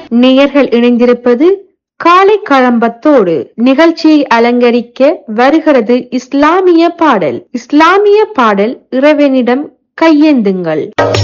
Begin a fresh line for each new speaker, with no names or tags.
நேயர்கள் இணைந்திருப்பது காலை களம்பத்தோடு. நிகழ்ச்சியை அலங்கரிக்க வருகிறது இஸ்லாமிய பாடல். இஸ்லாமிய பாடல் இறைவனிடம் கையேந்துங்கள்.